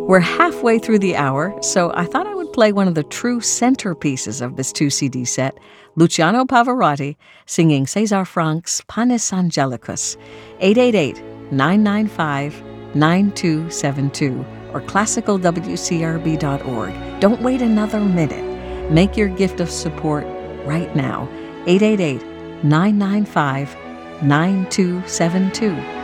We're halfway through the hour, so I thought I would play one of the true centerpieces of this 2 CD set, Luciano Pavarotti singing César Franck's Panis Angelicus, 888-995-9272 or classicalwcrb.org. Don't wait another minute. Make your gift of support right now. 888-995-9272.